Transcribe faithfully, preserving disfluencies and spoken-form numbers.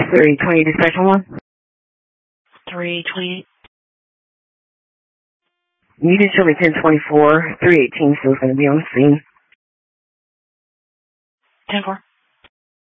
three twenty dispatch one. three twenty. You did show me ten twenty-four. three eighteen still going to be on the scene. ten four.